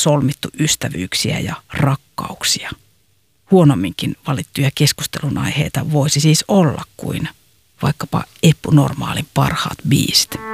solmittu ystävyyksiä ja rakkauksia. Huonomminkin valittuja keskustelun aiheita voisi siis olla kuin vaikkapa Eppu Normaalin parhaat biisit.